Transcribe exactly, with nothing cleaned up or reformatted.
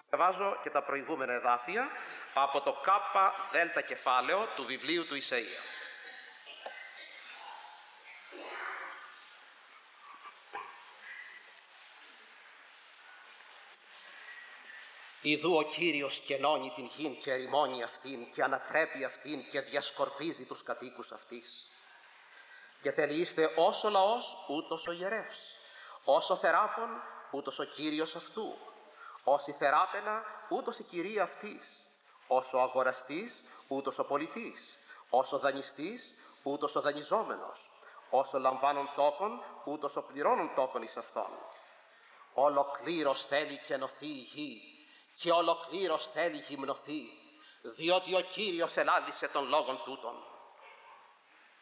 Διαβάζω και τα προηγούμενα εδάφια από το Κάπα Δέλτα κεφάλαιο του βιβλίου του Ισαΐα. Ιδού ο Κύριος κενώνει την γην και ερημώνει αυτήν και ανατρέπει αυτήν και διασκορπίζει τους κατοίκους αυτής. Και θέλει είστε όσο λαός ούτως ο ιερεύς, όσο θεράπων ούτως ο Κύριος αυτού, όσοι θεράπαινα ούτως η κυρία αυτής, όσο αγοραστής ούτως ο πολιτής, όσο δανειστής ούτως ο δανειζόμενος, όσο λαμβάνουν τόκον ούτως ο πληρώνουν τόκον εις αυτόν. Ολοκλήρως θέλει κενωθεί η γη και ολοκλήρως θέλει γυμνοθεί, διότι ο Κύριος ελάλησε των λόγων τούτων.